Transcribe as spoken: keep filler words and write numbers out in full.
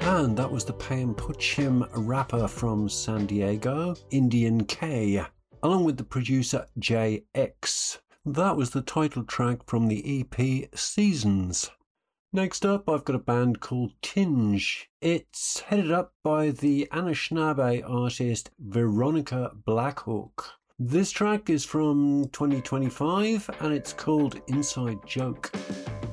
And that was the Payam rapper from San Diego, Indian K, along with the producer J X. That was the title track from the E P Seasons. Next up, I've got a band called Tinge. It's headed up by the Anishinaabe artist Veronica Blackhawk. This track is from twenty twenty-five and it's called Inside Joke.